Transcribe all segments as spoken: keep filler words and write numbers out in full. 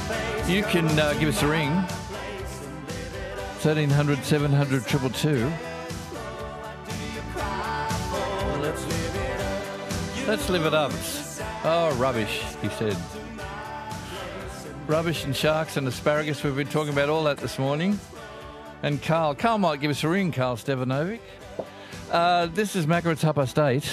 You can uh, give us a ring. thirteen hundred, seven hundred, two two two. Let's, let's live it up. Oh, rubbish, he said. Rubbish and sharks and asparagus. We've been talking about all that this morning. And Carl. Carl might give us a ring, Carl Stevanovic. Uh, this is Macca, it's half past eight.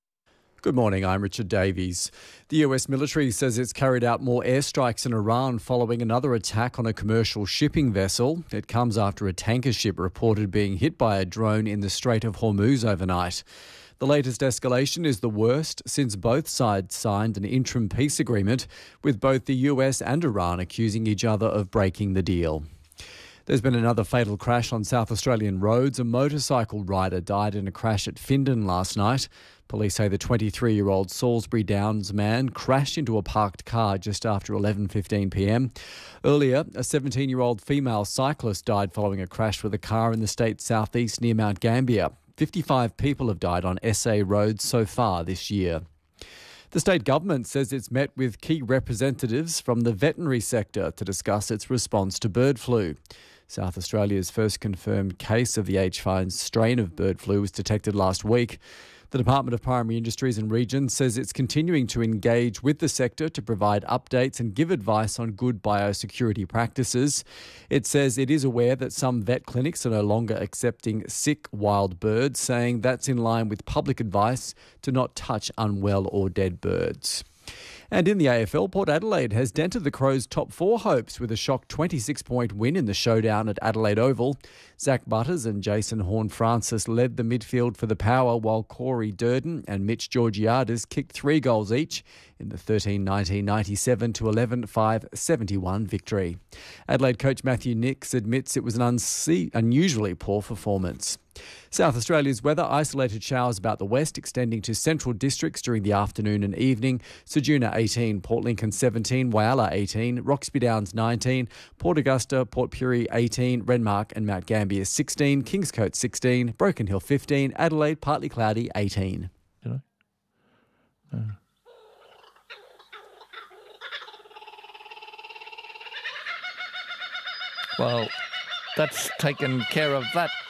Good morning, I'm Richard Davies. The U S military says it's carried out more airstrikes in Iran following another attack on a commercial shipping vessel. It comes after a tanker ship reported being hit by a drone in the Strait of Hormuz overnight. The latest escalation is the worst since both sides signed an interim peace agreement, with both the U S and Iran accusing each other of breaking the deal. There's been another fatal crash on South Australian roads. A motorcycle rider died in a crash at Findon last night. Police say the twenty-three-year-old Salisbury Downs man crashed into a parked car just after eleven fifteen p m. Earlier, a seventeen-year-old female cyclist died following a crash with a car in the state's southeast near Mount Gambier. fifty-five people have died on S A roads so far this year. The state government says it's met with key representatives from the veterinary sector to discuss its response to bird flu. South Australia's first confirmed case of the H five strain of bird flu was detected last week. The Department of Primary Industries and Regions says it's continuing to engage with the sector to provide updates and give advice on good biosecurity practices. It says it is aware that some vet clinics are no longer accepting sick wild birds, saying that's in line with public advice to not touch unwell or dead birds. And in the A F L, Port Adelaide has dented the Crows' top four hopes with a shock twenty-six point win in the showdown at Adelaide Oval. Zach Butters and Jason Horne-Francis led the midfield for the Power, while Corey Durden and Mitch Georgiades kicked three goals each in the thirteen nineteen ninety-seven to eleven five seventy-one victory. Adelaide coach Matthew Nix admits it was an unse- unusually poor performance. South Australia's weather: isolated showers about the west, extending to central districts during the afternoon and evening. Ceduna eighteen, Port Lincoln seventeen, Whyalla eighteen, Roxby Downs nineteen, Port Augusta, Port Pirie eighteen, Renmark and Mount Gambier sixteen, Kingscote sixteen, Broken Hill fifteen, Adelaide partly cloudy eighteen. Did I? Uh. Well, that's taken care of that.